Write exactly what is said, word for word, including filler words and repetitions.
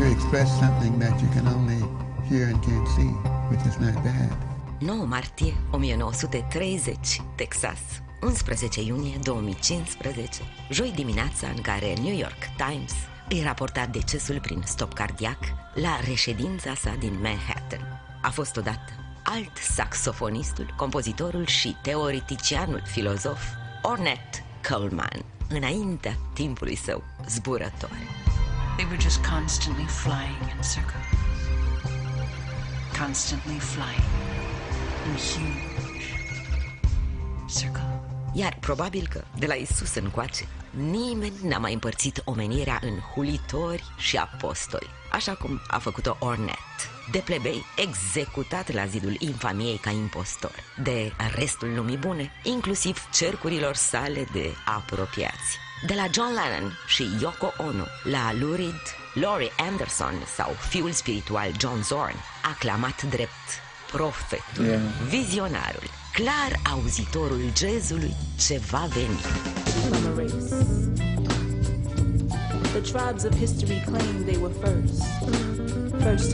you express something that you can only hear and can't see, which is not bad. nouă martie o mie nouă sute treizeci, Texas. unsprezece iunie două mii cincisprezece, joi dimineața în care New York Times îi raporta decesul prin stop cardiac la reședința sa din Manhattan. A fost odată alt saxofonistul, compozitorul și teoreticianul filozof Ornette Coleman, înaintea timpului său zburător. They were just constantly flying in circles. Constantly flying in huge circles. Iar probabil că, de la Isus încoace, nimeni n-a mai împărțit omenirea în hulitori și apostoli, așa cum a făcut-o Ornette, de plebei executat la zidul infamiei ca impostor, de restul lumii bune, inclusiv cercurilor sale de apropiați. De la John Lennon și Yoko Ono, la Lou Reed, Laurie Anderson sau fiul spiritual John Zorn, aclamat drept profetul, yeah. Vizionarul, clar auzitorul jazzului ce va veni. The tribes of history claim they were first. First to